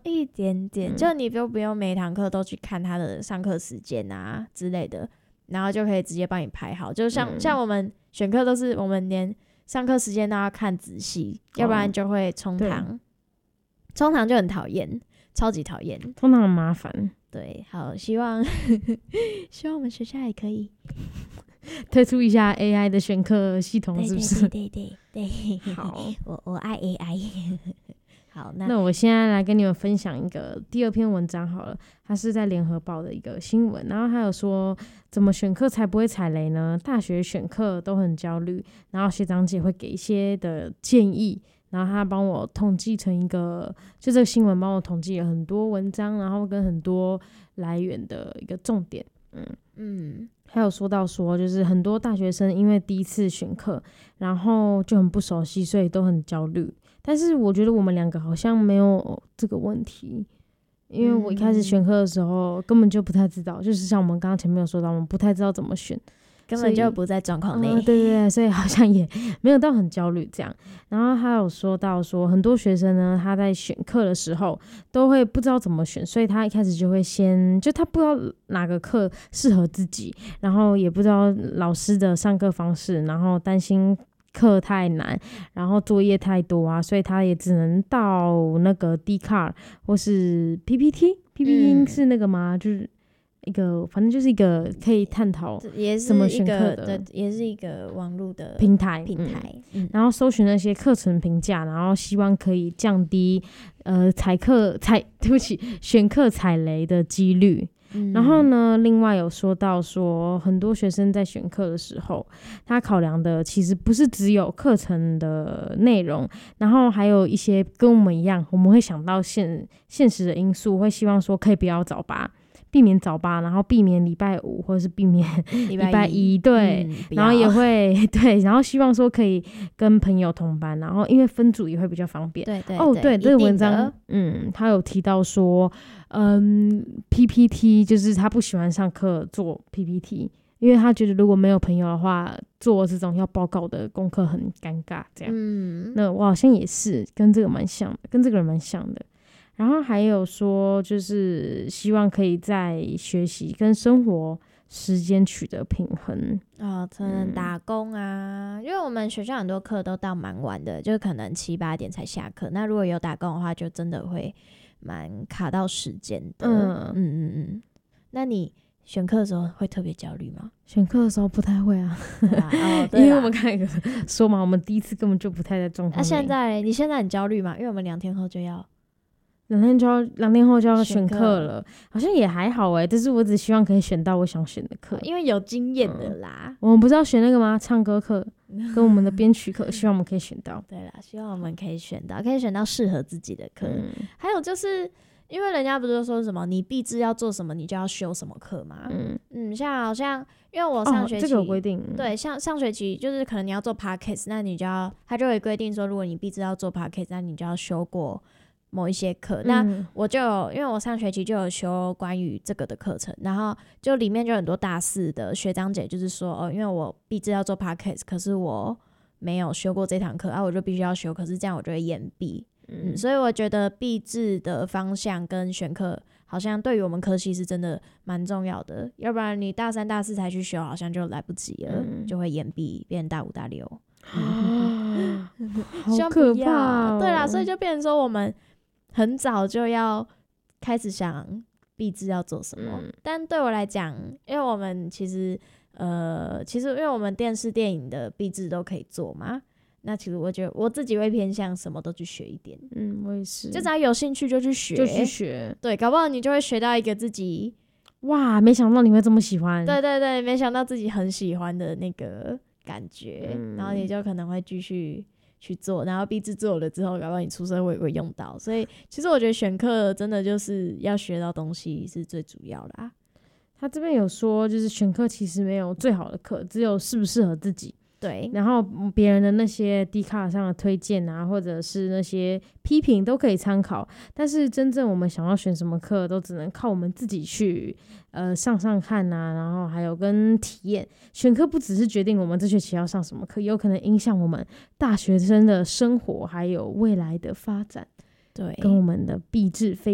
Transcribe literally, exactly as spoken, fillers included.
一点点， 嗯、 就你就不用每堂课都去看他的上课时间啊之类的，然后就可以直接帮你排好。就像、嗯、像我们选课都是我们连上课时间都要看仔细，哦、要不然就会冲堂，冲堂就很讨厌，超级讨厌， 冲堂很麻烦。 对，好，希望希望我们学校也可以推出一下 A I 的选课系统，是不是？ 对对对对对，好，我我爱 A I 。好，那那我现在来跟你们分享一个第二篇文章好了，它是在联合报的一个新闻，然后还有说怎么选课才不会踩雷呢？大学选课都很焦虑，然后学长姐会给一些的建议，然后他帮我统计成一个，就这个新闻帮我统计了很多文章，然后跟很多来源的一个重点，嗯嗯。还有说到说，就是很多大学生因为第一次选课，然后就很不熟悉，所以都很焦虑。但是我觉得我们两个好像没有这个问题，因为我一开始选课的时候、嗯、根本就不太知道，就是像我们刚刚前面有说到，我们不太知道怎么选， 根本就不在状况内、 嗯。对对对，所以好像也没有到很焦虑这样。然后他有说到说，很多学生呢，他在选课的时候都会不知道怎么选，所以他一开始就会先就他不知道哪个课适合自己，然后也不知道老师的上课方式，然后担心课太难，然后作业太多啊，所以他也只能到那个 Dcard 或是 P P T。P P T 是那个吗？嗯、就是一个，反正就是一个可以探讨怎么选课的， 对，也是一个网络的平台平台、 嗯嗯。然后搜寻那些课程评价，然后希望可以降低呃踩课踩对不起选课踩雷的几率。嗯、然后呢，另外有说到说，很多学生在选课的时候，他考量的其实不是只有课程的内容，然后还有一些跟我们一样，我们会想到现现实的因素，会希望说可以不要早八。避免早八，然后避免礼拜五，或者是避免礼拜一，对、嗯，然后也会对，然后希望说可以跟朋友同班，然后因为分组也会比较方便。 对对哦，对，这个文章，嗯，他有提到说，嗯 ，P P T 就是他不喜欢上课做 P P T， 因为他觉得如果没有朋友的话，做这种要报告的功课很尴尬，这样。嗯，那我好像也是跟这个蛮像的，跟这个人蛮像的。然后还有说，就是希望可以在学习跟生活时间取得平衡哦，可能打工啊、嗯，因为我们学校很多课都到蛮晚的，就可能七八点才下课。那如果有打工的话，就真的会蛮卡到时间的。嗯嗯嗯嗯。那你选课的时候会特别焦虑吗？ 选课的时候不太会啊， 啊哦、 因为我们刚才说嘛，我们第一次根本就不太在状况内。 那、啊、现在你现在很焦虑吗？因为我们两天后就要。 两天就要两天后就要选课了，好像也还好哎、欸，但是我只希望可以选到我想选的课， 因为有经验的啦、 嗯。我们不是要选那个吗？唱歌课跟我们的编曲课，希望我们可以选到。 对啦，希望我们可以选到，可以选到适合自己的课、嗯。还有就是因为人家不是说什么你毕制要做什么，你就要修什么课嘛。嗯嗯，像好像因为我上学期、 哦、这个有规定， 对，像上学期就是可能你要做 podcast， 那你就要他就会规定说，如果你毕制要做 podcast， 那你就要修过。某一些课，那我就有因为我上学期就有修关于这个的课程，然后就里面就很多大四的学长姐就是说，哦，因为我毕制要做 podcast， 可是我没有修过这堂课啊，我就必须要修，可是这样我就会延毕，嗯，所以我觉得毕制的方向跟选课好像对于我们科系是真的蛮重要的，要不然你大三大四才去修，好像就来不及了，嗯、就会延毕变大五大六， 嗯、好可怕、哦， 对啦，所以就变成说我们。很早就要开始想毕制要做什么、嗯，但对我来讲，因为我们其实呃，其实因为我们电视电影的毕制都可以做嘛，那其实我觉得我自己会偏向什么都去学一点， 嗯，我也是， 就只要有兴趣就去学， 就去学， 对，搞不好你就会学到一个自己， 哇，没想到你会这么喜欢， 对对对，没想到自己很喜欢的那个感觉，嗯、然后你就可能会继续。去做，然后毕制做了之后，搞不好你出社会会用到。所以其实我觉得选课真的就是要学到东西是最主要的啊。 他这边有说，就是选课其实没有最好的课，只有适不适合自己。 对， 然后别人的那些 Dcard 上的推荐啊，或者是那些批评都可以参考，但是真正我们想要选什么课，都只能靠我们自己去呃上上看啊，然后还有跟体验。选课不只是决定我们这学期要上什么课，有可能影响我们大学生的生活还有未来的发展， 对， 跟我们的毕制非